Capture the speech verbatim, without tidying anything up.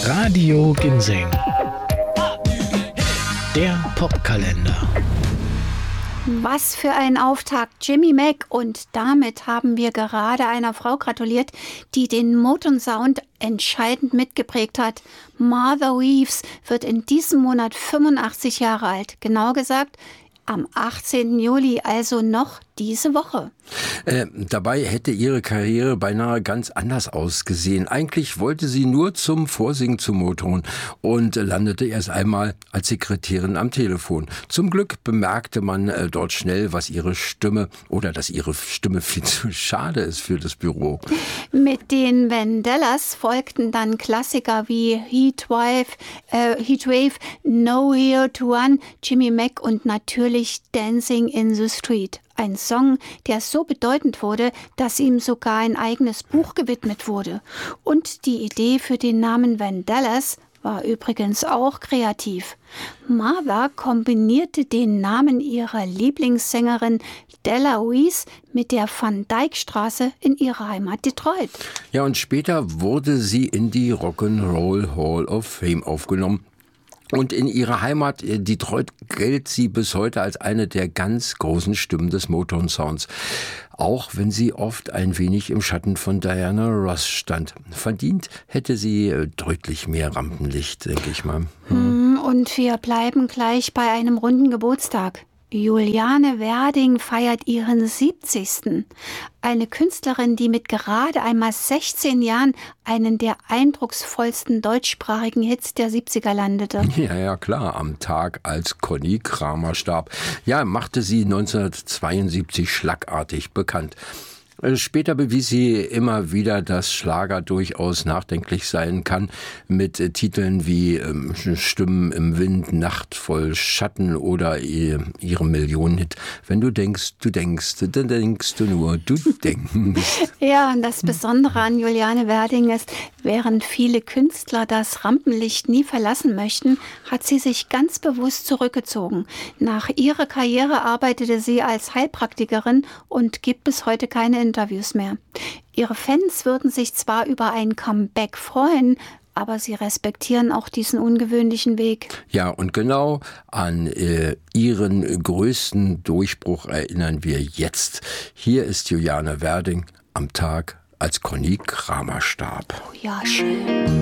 Radio Ginseng, der Popkalender. Was für ein Auftakt, Jimmy Mac. Und damit haben wir gerade einer Frau gratuliert, die den Motown-Sound entscheidend mitgeprägt hat. Martha Reeves wird in diesem Monat fünfundachtzig Jahre alt. Genau gesagt, am achtzehnten Juli, also noch diese Woche. Äh, dabei hätte ihre Karriere beinahe ganz anders ausgesehen. Eigentlich wollte sie nur zum Vorsingen zu Motown und landete erst einmal als Sekretärin am Telefon. Zum Glück bemerkte man äh, dort schnell, was ihre Stimme oder dass ihre Stimme viel zu schade ist für das Büro. Mit den Vandellas folgten dann Klassiker wie Heatwave, äh, Heatwave, Nowhere to Run, Jimmy Mac und natürlich Dancing in the Street. Ein Song, der so bedeutend wurde, dass ihm sogar ein eigenes Buch gewidmet wurde. Und die Idee für den Namen Vandellas war übrigens auch kreativ. Martha kombinierte den Namen ihrer Lieblingssängerin Della Reese mit der Van Dyke Straße in ihrer Heimat Detroit. Ja, und später wurde sie in die Rock'n'Roll Hall of Fame aufgenommen. Und in ihrer Heimat Detroit gilt sie bis heute als eine der ganz großen Stimmen des Motown-Sounds. Auch wenn sie oft ein wenig im Schatten von Diana Ross stand. Verdient hätte sie deutlich mehr Rampenlicht, denke ich mal. Hm. Und wir bleiben gleich bei einem runden Geburtstag. Juliane Werding feiert ihren siebzigsten. Eine Künstlerin, die mit gerade einmal sechzehn Jahren einen der eindrucksvollsten deutschsprachigen Hits der siebziger landete. Ja, ja, klar. Am Tag, als Conny Kramer starb, ja, machte sie neunzehnhundertzweiundsiebzig schlagartig bekannt. Später bewies sie immer wieder, dass Schlager durchaus nachdenklich sein kann, mit äh, Titeln wie ähm, Stimmen im Wind, Nacht voll Schatten oder äh, ihrem Millionenhit. Wenn du denkst, du denkst, dann denkst du nur, du denkst. Ja, und das Besondere an Juliane Werding ist, während viele Künstler das Rampenlicht nie verlassen möchten, hat sie sich ganz bewusst zurückgezogen. Nach ihrer Karriere arbeitete sie als Heilpraktikerin und gibt bis heute keine Interviews mehr. Ihre Fans würden sich zwar über ein Comeback freuen, aber sie respektieren auch diesen ungewöhnlichen Weg. Ja, und genau an äh, ihren größten Durchbruch erinnern wir jetzt. Hier ist Juliane Werding am Tag, als Conny Kramer starb. Oh ja, schön.